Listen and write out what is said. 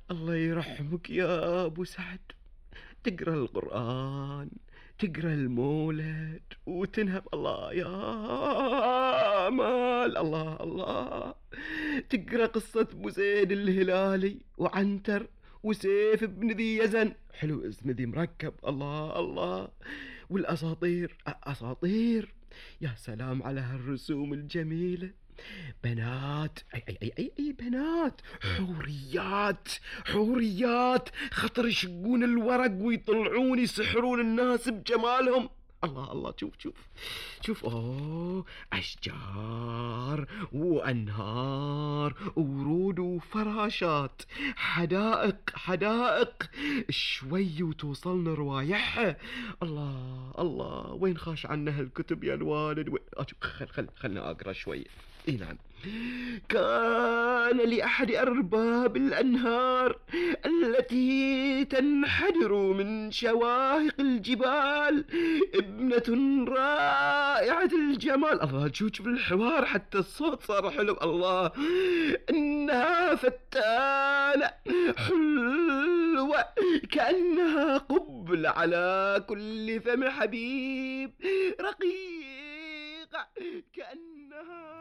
الله يرحمك يا أبو سعد، تقرأ القرآن، تقرأ المولد وتنهب الله يا مال الله الله، تقرأ قصة أبو زيد الهلالي وعنتر وسيف بن ذي يزن، حلو اسم ذي مركب، الله الله. والأساطير، أساطير، يا سلام على هالرسوم الجميلة، بنات، أي بنات، حوريات، حوريات خطر يشقون الورق ويطلعون يسحرون الناس بجمالهم. الله الله، شوف شوف شوف، اوه، اشجار وانهار ورود وفراشات، حدائق حدائق، شوي وتوصلنا روايحها. الله الله، وين خاش عنها الكتب يا الوالد؟ خلنا اقرا شوي. اي نعم. كان لأحد أرباب الأنهار التي تنحدر من شواهق الجبال ابنة رائعة الجمال. الله، شوف الحوار، حتى الصوت صار حلو. الله، إنها فتانة حلوة كأنها قبل على كل فم حبيب، رقيقة كأنها